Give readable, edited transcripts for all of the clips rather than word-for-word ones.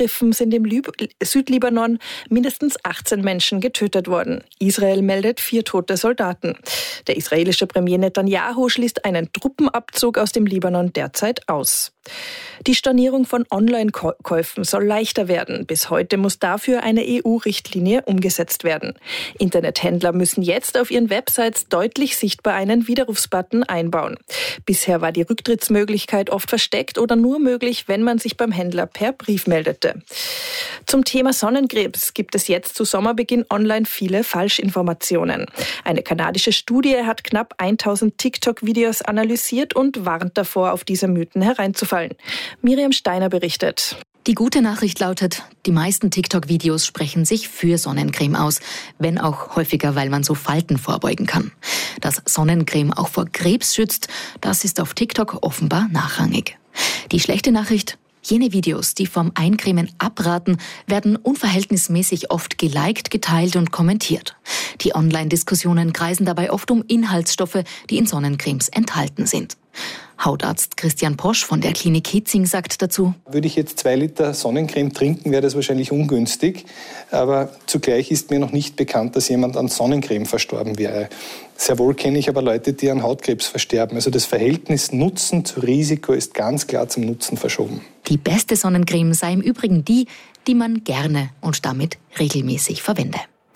Angriffen sind im Südlibanon mindestens 18 Menschen getötet worden. Israel meldet 4 tote Soldaten. Der israelische Premier Netanyahu schließt einen Truppenabzug aus dem Libanon derzeit aus. Die Stornierung von Online-Käufen soll leichter werden. Bis heute muss dafür eine EU-Richtlinie umgesetzt werden. Internethändler müssen jetzt auf ihren Websites deutlich sichtbar einen Widerrufsbutton einbauen. Bisher war die Rücktrittsmöglichkeit oft versteckt oder nur möglich, wenn man sich beim Händler per Brief meldete. Zum Thema Sonnenkrebs gibt es jetzt zu Sommerbeginn online viele Falschinformationen. Eine kanadische Studie hat knapp 1000 TikTok-Videos analysiert und warnt davor, auf diese Mythen hereinzufallen. Miriam Steiner berichtet. Die gute Nachricht lautet, die meisten TikTok-Videos sprechen sich für Sonnencreme aus, wenn auch häufiger, weil man so Falten vorbeugen kann. Dass Sonnencreme auch vor Krebs schützt, das ist auf TikTok offenbar nachrangig. Die schlechte Nachricht: Jene Videos, die vom Eincremen abraten, werden unverhältnismäßig oft geliked, geteilt und kommentiert. Die Online-Diskussionen kreisen dabei oft um Inhaltsstoffe, die in Sonnencremes enthalten sind. Hautarzt Christian Posch von der Klinik Hitzing sagt dazu: Würde ich jetzt 2 Liter Sonnencreme trinken, wäre das wahrscheinlich ungünstig. Aber zugleich ist mir noch nicht bekannt, dass jemand an Sonnencreme verstorben wäre. Sehr wohl kenne ich aber Leute, die an Hautkrebs versterben. Also das Verhältnis Nutzen zu Risiko ist ganz klar zum Nutzen verschoben. Die beste Sonnencreme sei im Übrigen die, die man gerne und damit regelmäßig verwende.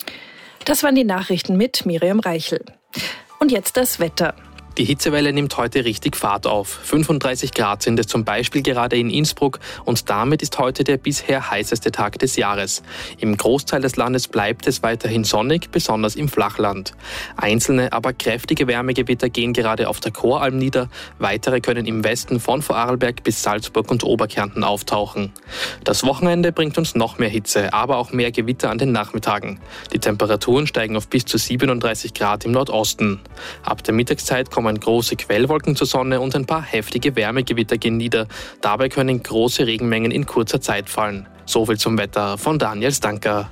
Das waren die Nachrichten mit Miriam Reichel. Und jetzt das Wetter. Die Hitzewelle nimmt heute richtig Fahrt auf. 35 Grad sind es zum Beispiel gerade in Innsbruck und damit ist heute der bisher heißeste Tag des Jahres. Im Großteil des Landes bleibt es weiterhin sonnig, besonders im Flachland. Einzelne, aber kräftige Wärmegewitter gehen gerade auf der Choralm nieder. Weitere können im Westen von Vorarlberg bis Salzburg und Oberkärnten auftauchen. Das Wochenende bringt uns noch mehr Hitze, aber auch mehr Gewitter an den Nachmittagen. Die Temperaturen steigen auf bis zu 37 Grad im Nordosten. Ab der Mittagszeit kommen große Quellwolken zur Sonne und ein paar heftige Wärmegewitter gehen nieder. Dabei können große Regenmengen in kurzer Zeit fallen. Soviel zum Wetter von Daniel Stanker.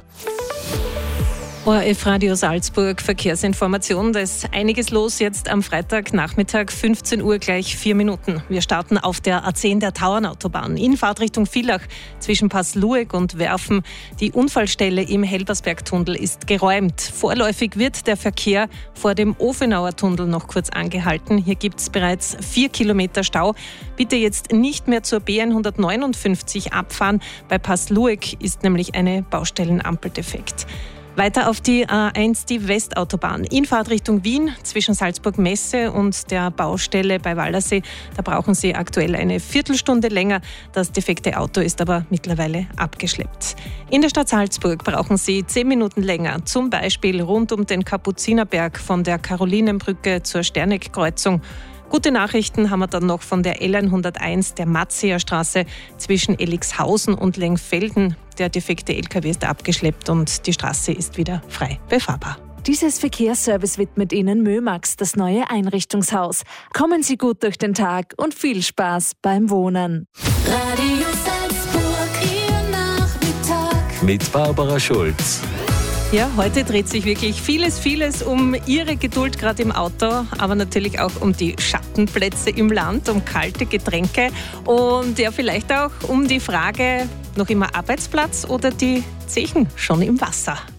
ORF Radio Salzburg, Verkehrsinformation. Da ist einiges los jetzt am Freitagnachmittag, 15 Uhr gleich 4 Minuten. Wir starten auf der A10 der Tauernautobahn in Fahrtrichtung Villach zwischen Passlueg und Werfen. Die Unfallstelle im Helbersbergtunnel ist geräumt. Vorläufig wird der Verkehr vor dem Ofenauer Tunnel noch kurz angehalten. Hier gibt es bereits 4 Kilometer Stau. Bitte jetzt nicht mehr zur B159 abfahren. Bei Passlueg ist nämlich eine Baustellenampel defekt. Weiter auf die A1, die Westautobahn. In Fahrtrichtung Wien zwischen Salzburg-Messe und der Baustelle bei Waldersee. Da brauchen Sie aktuell eine Viertelstunde länger. Das defekte Auto ist aber mittlerweile abgeschleppt. In der Stadt Salzburg brauchen Sie 10 Minuten länger. Zum Beispiel rund um den Kapuzinerberg von der Karolinenbrücke zur Sterneck-Kreuzung. Gute Nachrichten haben wir dann noch von der L101 der Matzeer Straße zwischen Elixhausen und Lengfelden. Der defekte LKW ist abgeschleppt und die Straße ist wieder frei befahrbar. Dieses Verkehrsservice widmet Ihnen Mömax, das neue Einrichtungshaus. Kommen Sie gut durch den Tag und viel Spaß beim Wohnen. Radio Salzburg, Ihr Nachmittag. Mit Barbara Schulz. Ja, heute dreht sich wirklich vieles um Ihre Geduld gerade im Auto, aber natürlich auch um die Schattenplätze im Land, um kalte Getränke und ja vielleicht auch um die Frage, noch immer Arbeitsplatz oder die Zechen schon im Wasser.